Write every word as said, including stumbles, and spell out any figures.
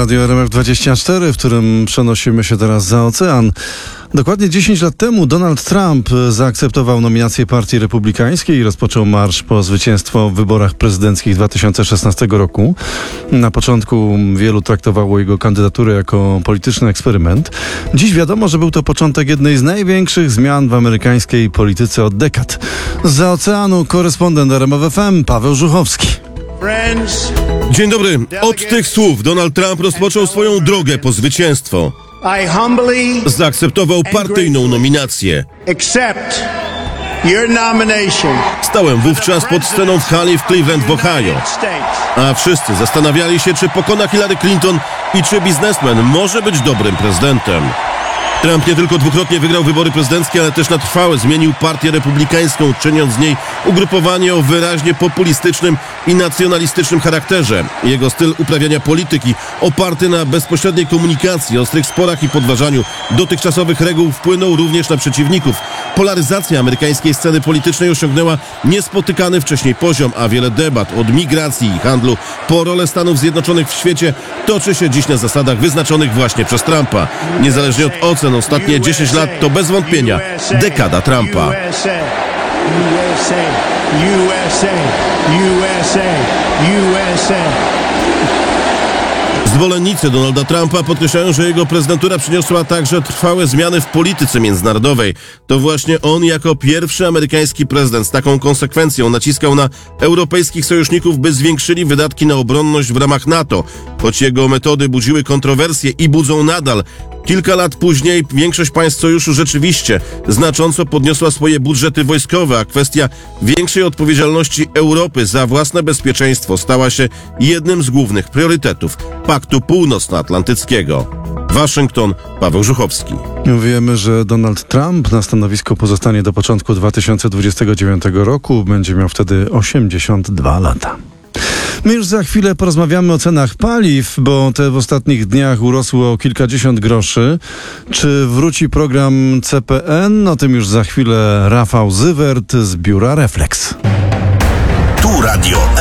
Radio R M F dwadzieścia cztery, w którym przenosimy się teraz za ocean. Dokładnie dziesięć lat temu Donald Trump zaakceptował nominację Partii Republikańskiej i rozpoczął marsz po zwycięstwo w wyborach prezydenckich dwa tysiące szesnastego roku. Na początku wielu traktowało jego kandydaturę jako polityczny eksperyment. Dziś wiadomo, że był to początek jednej z największych zmian w amerykańskiej polityce od dekad. Zza oceanu korespondent R M F F M Paweł Żuchowski. Dzień dobry. Od tych słów Donald Trump rozpoczął swoją drogę po zwycięstwo. Zaakceptował partyjną nominację. Stałem wówczas pod sceną w hali w Cleveland w Ohio. A wszyscy zastanawiali się, czy pokona Hillary Clinton i czy biznesmen może być dobrym prezydentem. Trump nie tylko dwukrotnie wygrał wybory prezydenckie, ale też na trwałe zmienił partię republikańską, czyniąc z niej ugrupowanie o wyraźnie populistycznym i nacjonalistycznym charakterze. Jego styl uprawiania polityki, oparty na bezpośredniej komunikacji, ostrych sporach i podważaniu dotychczasowych reguł, wpłynął również na przeciwników. Polaryzacja amerykańskiej sceny politycznej osiągnęła niespotykany wcześniej poziom, a wiele debat od migracji i handlu po rolę Stanów Zjednoczonych w świecie toczy się dziś na zasadach wyznaczonych właśnie przez Trumpa. Niezależnie od ocen, ostatnie dziesięć lat to bez wątpienia dekada Trumpa. Zwolennicy Donalda Trumpa podkreślają, że jego prezydentura przyniosła także trwałe zmiany w polityce międzynarodowej. To właśnie on jako pierwszy amerykański prezydent z taką konsekwencją naciskał na europejskich sojuszników, by zwiększyli wydatki na obronność w ramach NATO. Choć jego metody budziły kontrowersje i budzą nadal, kilka lat później większość państw sojuszu rzeczywiście znacząco podniosła swoje budżety wojskowe, a kwestia większej odpowiedzialności Europy za własne bezpieczeństwo stała się jednym z głównych priorytetów Paktu Północnoatlantyckiego. Waszyngton, Paweł Żuchowski. Wiemy, że Donald Trump na stanowisku pozostanie do początku dwa tysiące dwudziestego dziewiątego roku. Będzie miał wtedy osiemdziesiąt dwa lata. My już za chwilę porozmawiamy o cenach paliw, bo te w ostatnich dniach urosły o kilkadziesiąt groszy. Czy wróci program C P N? O tym już za chwilę Rafał Zywert z biura Reflex. Tu Radio